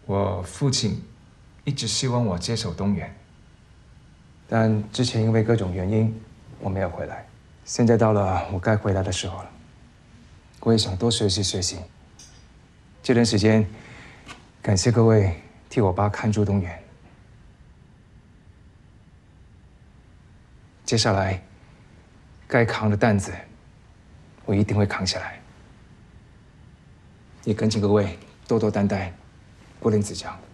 我父亲一直希望我接手东源， 但之前因为各种原因，我没有回来。现在到了我该回来的时候了，我也想多学习学习。这段时间，感谢各位替我爸看住东源。接下来，该扛的担子，我一定会扛下来。也恳请各位多多担待，不吝指教。